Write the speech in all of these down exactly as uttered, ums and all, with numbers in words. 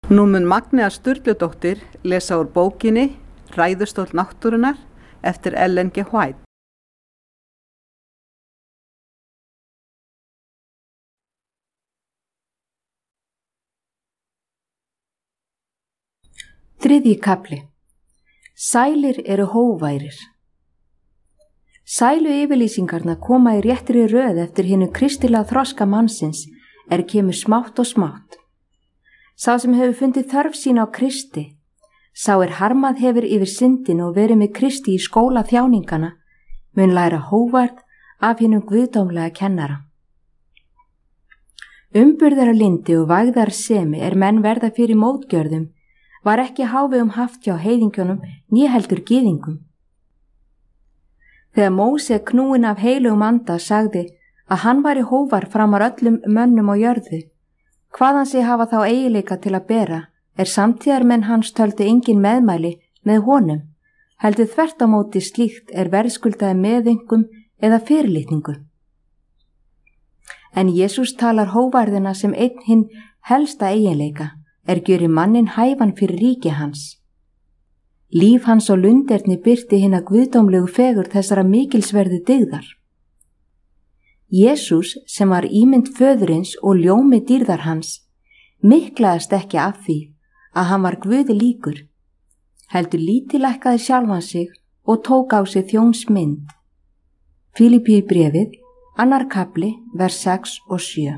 Nú mun Magnea Sturludóttir lesa úr bókinni Ræðustóll náttúrunnar eftir Ellen G. White. Þriðji kafli. Sælir eru hóværir. Sælu yfirlýsingarnar koma í réttri röð eftir hinu kristilega þroska mannsins er kemur smátt og smátt. Sá sem hefur fundið þörf sín á Kristi, sá er harmað hefur yfir syndin og verið með Kristi í skóla þjáningana, mun læra hóværð af hinum guðdómlega kennara. Umburðara lindi og vægðar semi er menn verða fyrir mótgjörðum, var ekki hávegum haft hjá heiðingjónum né heldur gyðingum. Þegar Móse knúinn af heilugum anda sagði að hann væri hóvar framar öllum mönnum á jörðu, hvaðan sig hafa þá eiginleika til að bera, er samtíðarmenn hans töldu engin meðmæli með honum, heldur þvert á móti slíkt er verðskuldaði meðingum eða fyrirlitningu. En Jesús talar hóvarðina sem einn hinn helsta eiginleika, er gjöri mannin hæfan fyrir ríki hans. Líf hans og lunderni birti hina guðdómlegu fegur þessara mikilsverðu dygðar. Jesús sem var ímynd föðurins og ljómi dýrðar hans, miklaðist ekki af því að hann var Guði líkur, heldur lítilækkaði sjálfan sig og tók á sig þjónsmynd. Fílipí bréfið, annar kafli, vers sex og sjö.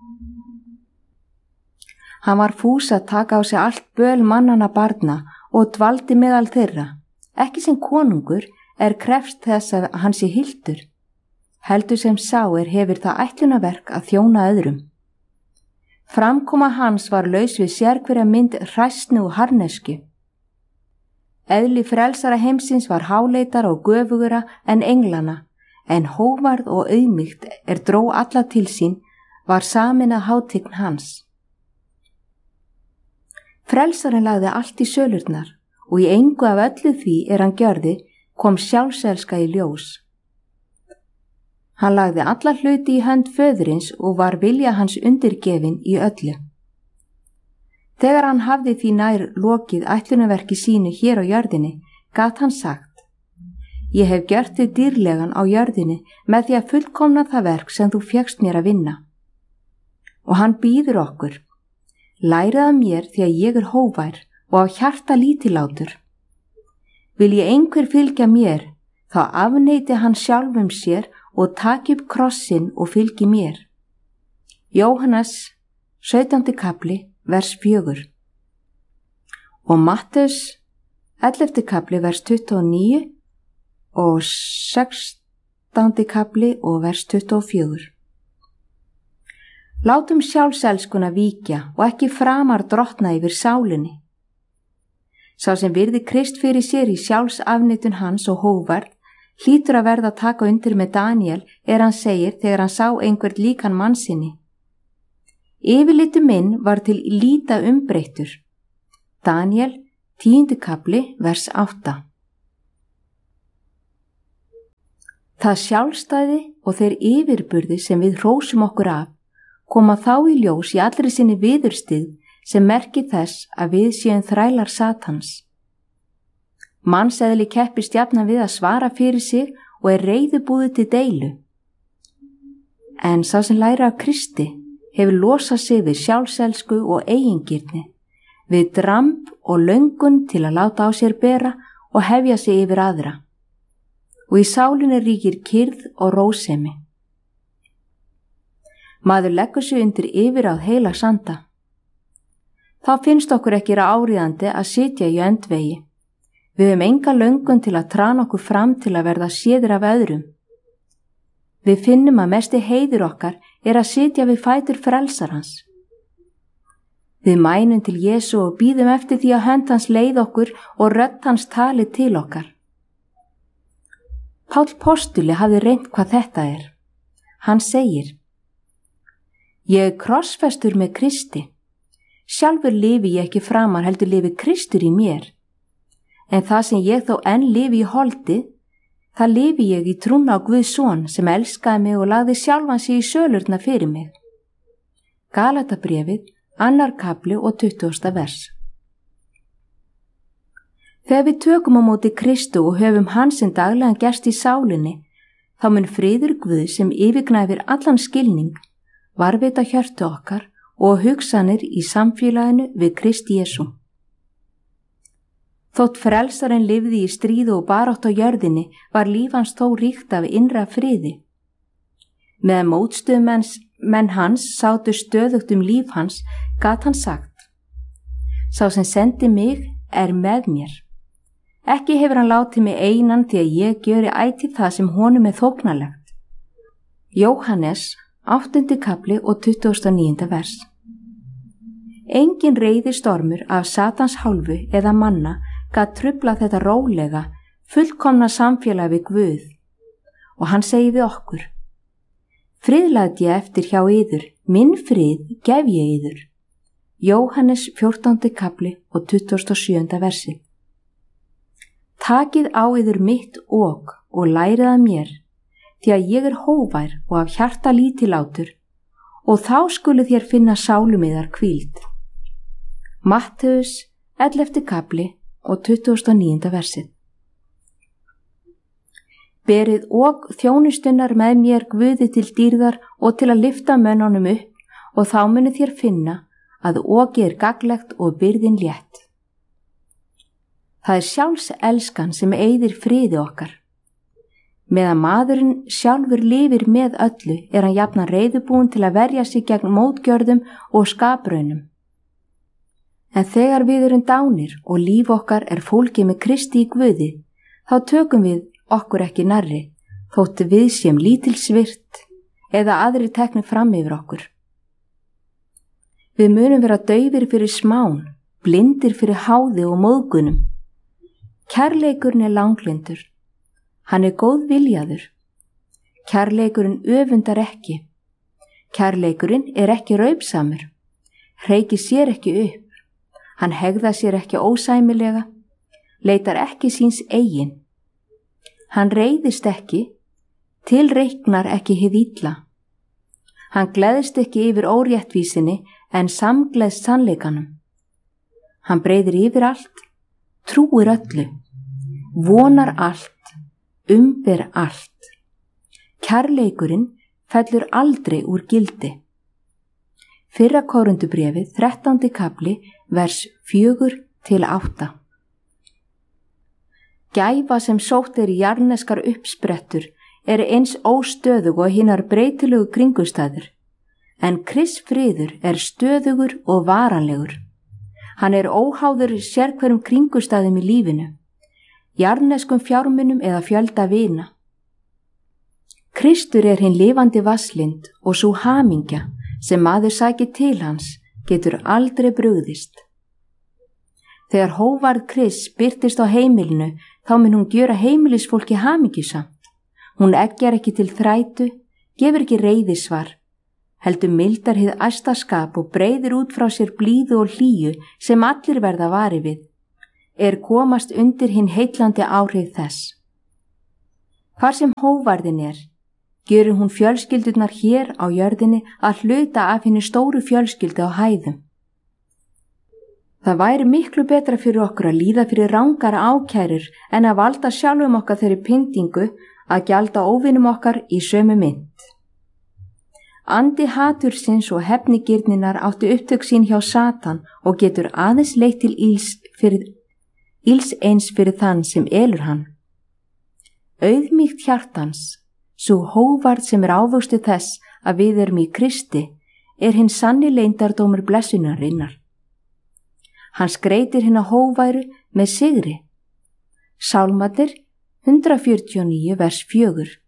Hann var fús að taka á sig allt böl mannana barna og dvaldi meðal þeirra, ekki sem konungur er krefst þess að hann sé hildur, heldur sem sá er hefur það ætlunarverk að þjóna öðrum. Framkoma hans var laus við sérhverja mynd hræsni og harnesku. Eðli frelsara heimsins var háleitar og göfugura en englana, en hóvarð og auðmýkt er dró alla til sín var samin að hátign hans. Frelsarinn lagði allt í sölurnar og í engu af öllu því er hann gjörði kom sjálfselska í ljós. Hann lagði alla hluti í hönd föðurins og var vilja hans undirgefin í öllu. Þegar hann hafði því nær lokið ætlunarverki sínu hér á jörðinni, gat hann sagt: Ég hef gjört þig dýrlegan á jörðinni með því að fullkomna það verk sem þú fékkst mér að vinna. Og hann býður okkur: Lærið af mér því að ég er hóvær og á hjarta lítillátur. Vil ég einhver fylgja mér, þá afneiti hann sjálfum sér og taki upp krossinn og fylgi mér. Jóhannes, sautjándi kafli, vers fjögur. Og Mattheus, ellefti kafli, vers tuttugu og níu og sextándi kafli og vers tuttugu og fjögur. Látum sjálfselskuna víkja og ekki framar drottna yfir sálinni. Sá sem virði Krist fyrir sér í sjálfsafneitun hans og hóvarð, hlýtur að verða að taka undir með Daniel er hann segir þegar hann sá einhvern líkan mannsinni. Yfirlitu minn var til líta umbreyttur. Daniel, tíundi kafli, vers átta. Það sjálfstæði og þeir yfirburði sem við hrósum okkur af koma þá í ljós í allri sinni viðurstyggð sem merki þess að við séum þrælar Satans. Mannseðli keppist jafnan við að svara fyrir sig og er reiðubúið til deilu. En sá sem læra af Kristi hefur losað sig við sjálfselsku og eigingirni, við dramb og löngun til að láta á sér bera og hefja sig yfir aðra. Og í sálinni ríkir kyrrð og rósemi. Maður leggur sig undir yfirráð heilags anda. Þá finnst okkur ekki áríðandi að sitja í öndvegi. Við höfum enga löngun til að trana okkur fram til að verða séðir af öðrum. Við finnum að mesti heiður okkar er að sitja við fætur frelsarans. Við mænum til Jesú og bíðum eftir því að hönd hans leið okkur og rödd hans tali til okkar. Páll postuli hafði reynt hvað þetta er. Hann segir: Ég er krossfestur með Kristi. Sjálfur lifi ég ekki framar heldur lifi Kristur í mér. En það sem ég þó enn lifi í holdi, það lifi ég í trúna á Guðs son sem elskaði mig og lagði sjálfan sig í sölurna fyrir mig. Galatabréfið, annar kapli og tuttugasta vers. Þegar við tökum á móti Kristu og höfum hans sem daglegan gest í sálinni, þá mun friður Guð sem yfirgnæfir allan skilning, varðveita hjörtu okkar og hugsanir í samfélaginu við Krist Jesú. Þótt frelsarinn lifði í stríðu og barátt á jörðinni, var líf hans þó ríkt af innra friði. Meðan mótstöðumenn hans sátu stöðugt um líf hans, gat hann sagt: Sá sem sendi mig er með mér. Ekki hefur hann látið mig einan því að ég gjöri ætíð það sem honum er þóknarlegt. Jóhannes, áttundi kapli og tuttugasta og níunda vers. Engin reiði stormur af Satans hálfu eða manna gat truflað þetta rólega, fullkomna samfélag við Guð. Og hann segi við okkur: Frið læt ég eftir hjá yður, minn frið gef ég yður. Jóhannes fjórtándi kapli og tuttugasta og sjöunda versi. Takið á yður mitt ok og lærið að mér, því að ég er hóvær og af hjarta lítillátur, og þá skulu þér finna sálum yðar hvíld. Mattheus ellefti kapli og tuttugasta og níunda versið. Berið ok þjónustunnar með mér Guði til dýrðar og til að lyfta mönnunum upp, og þá munu þér finna að okið er gagnlegt og byrðin létt. Það er sjálfselskan sem eyðir friði okkar. Meðan maðurinn sjálfur lifir með öllu, er hann jafnan reiðubúinn til að verja sig gegn mótgjörðum og skapraunum. En þegar við erum dánir og líf okkar er fólkið með Kristi í Guði, þá tökum við okkur ekki nærri, þótt við séum lítilsvirt eða aðrir teknir fram yfir okkur. Við munum vera daufir fyrir smán, blindir fyrir háði og móðgunum. Kærleikurinn er langlyndur, hann er góðviljaður. Kærleikurinn öfundar ekki. Kærleikurinn er ekki raupsamur, hreykir sér ekki upp, hann hegðar sér ekki ósæmilega, leitar ekki síns eigin. Hann reiðist ekki, tilreiknar ekki hið illa. Hann gleðst ekki yfir óréttvísinni en samgleðst sannleikanum. Hann breiðir yfir allt, trúir öllu, vonar allt, umber allt. Kærleikurinn fellur aldrei úr gildi. Fyrra Korintubréfið, þrettándi kapli, vers fjögur til átta. Gæfa sem sótt er í jarðneskar uppsprettur er eins óstöðug og hinar breytilegu kringumstæður, en Krists friður er stöðugur og varanlegur. Hann er óháður sérhverjum kringumstæðum í lífinu, jarðneskum fjármunum eða fjölda vina. Kristur er hinn lifandi vasslind og sú hamingja sem maður sækir til hans getur aldrei brugðist. Þegar hóvarð Krists birtist á heimilinu, þá mun hún gjöra heimilisfólki hamingjusamt. Hún eggjar ekki til þrætu, gefur ekki reiðisvar, heldur mildar hið æstaskap og breiðir út frá sér blíðu og hlýju sem allir verða vari við, er komast undir hinn heitlandi áhrif þess. Hvar sem hóvarðin er, gjörir hún fjölskyldurnar hér á jörðinni að hluta af henni stóru fjölskyldu á hæðum. Það væri miklu betra fyrir okkur að líða fyrir rangara ákærur en að valda sjálfum okkar þeirri pyndingu að gjalda óvinum okkar í sömu mynd. Andi hatursins og hefnigirninar átti upptök sín hjá Satan og getur aðeins leitt til íls, fyrir, íls eins fyrir þann sem elur hann. Auðmýkt hjartans, svo hóvarð sem er ávöxtu þess að við erum í Kristi, er hinn sanni leyndardómur blessunarinnar. Hann skreitir hinn að hóværu með sigri. Sálmarnir hundrað fjörutíu og níu vers fjögur.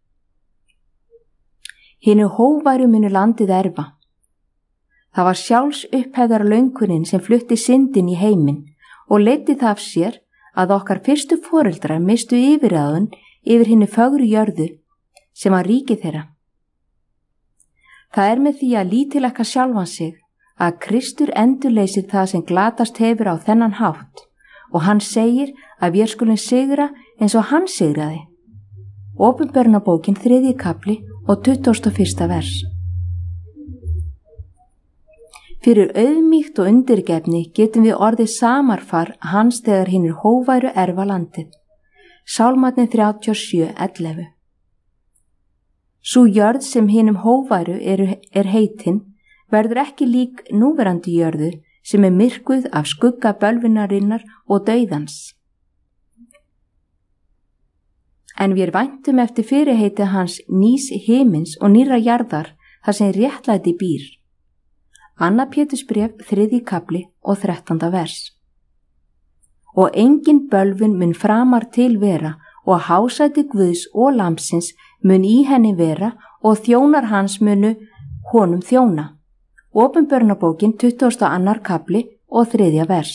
Hinu hóværu munu landið erfa. Það var sjálfs upphefðar löngunin sem flutti syndin í heiminn og leiddi það af sér að okkar fyrstu foreldrar mistu yfirráðun yfir hinu fögru jörðu sem var ríki þeirra. Það er með því að lítilekka sjálfan sig að Kristur endurleysir það sem glatast hefur á þennan hátt og hann segir að við skulum sigra eins og hann sigraði. Opinberunarbókin þriðji kapli og tuttugasta og fyrsta vers. Fyrir auðmýkt og undirgefni getum við orðið samarfar hans þegar hinir hóværu erfa landið. Sálmarnir þrjátíu og sjö, ellefu. Sú jörð sem hinum hóværu er, er heitin verður ekki lík núverandi jörðu sem er myrkuð af skugga bölvunarinnar og dauðans. En við væntum eftir fyrirheiti hans nýs himins og nýrra jarðar þar sem réttlæti býr. Anna Pétursbréf, þriðji kafli og þrettánda vers. Og engin bölvun mun framar til vera og hásæti Guðs og lambsins mun í henni vera og þjónar hans munu honum þjóna. Opinberunarbókin, tuttugasta og annar kafli og þriðja vers.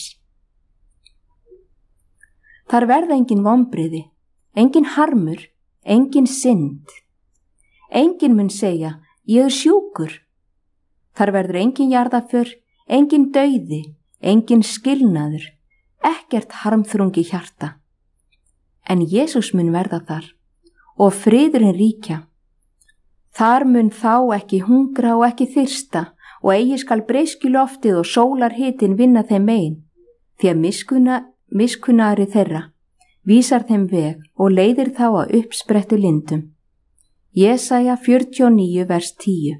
Þar verða engin vonbrigði, engin harmur, engin synd. Engin mun segja, ég er sjúkur. Þar verður engin jarðaför, engin dauði, engin skilnaður, ekkert harmþrungi hjarta. En Jesús mun verða þar og friðurinn ríkja. Þar mun þá ekki hungra og ekki þyrsta og eigi skal breiskjuloftið og sólarhitin vinna þeim ein, því að miskuna, miskunari þeirra vísar þeim veg og leiðir þá að uppsprettu lindum. Jesaja fjörutíu og níu, vers tíu.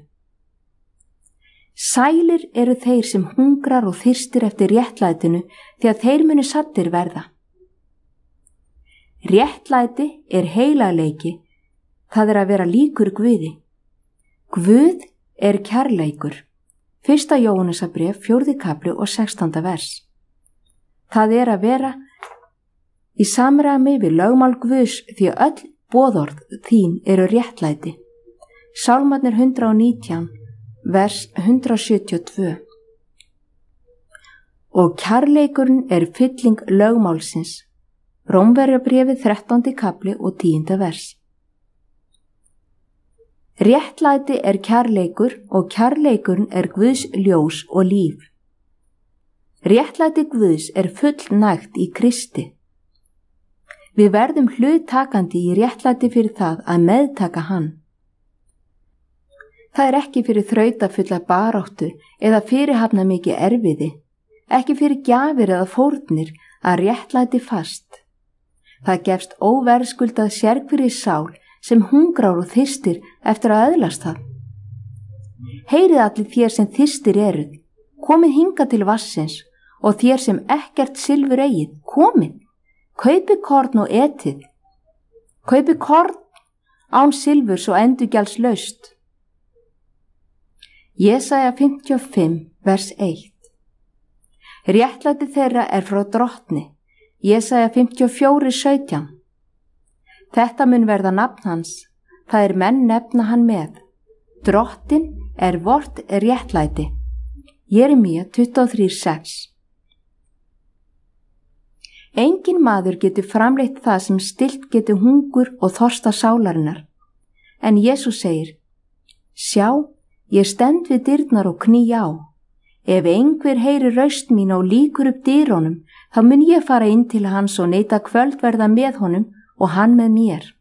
Sælir eru þeir sem hungrar og þyrstir eftir réttlætinu því að þeir munu saddir verða. Réttlæti er heilagleiki, það er að vera líkur Guði. Guð er kærleikur. Fyrsta Jóhannesarbréf, fjórði kafli og sextánda vers. Það er að vera í samræmi við lögmál Guðs því að öll boðorð þín eru réttlæti. Sálmarnir hundrað og nítján, vers hundrað sjötíu og tvö. Og kærleikurinn er fylling lögmálsins. Rómverjabréfið þrettándi kafli og tíunda vers. Réttlæti er kærleikur og kærleikurinn er Guðs ljós og líf. Réttlæti Guðs er fullnægt í Kristi. Við verðum hluttakandi í réttlæti fyrir það að meðtaka hann. Það er ekki fyrir þrautafulla baráttu eða fyrirhafna mikið erfiði, ekki fyrir gjafir eða fórnir að réttlæti fast. Það gefst óverðskuldað sérhverri sál sem hungrar og þyrstir eftir að öðlast það. Heyrið allir þér sem þyrstir eruð, komið hingað til vassins og þér sem ekkert silfur eigið, komið, kaupið korn og etið. Kaupið korn án silfurs og endurgjaldslaust. Jesaja fimmtíu og fimm, vers eitt. Réttlæti þeirra er frá drottni. Jesaja fimmtíu og fjögur, sautján. Þetta mun verða nafn hans, það er menn nefna hann með. Drottin er vort réttlæti. Jeremía tuttugu og þrjú, sex. Engin maður getur framleitt það sem stillt getur hungur og þorsta sálarinnar. En Jesús segir, sjá, ég stend við dyrnar og kný á. Ef einhver heyrir raust mín og líkur upp dyrunum, þá mun ég fara inn til hans og neita kvöldverða með honum og hann með mér.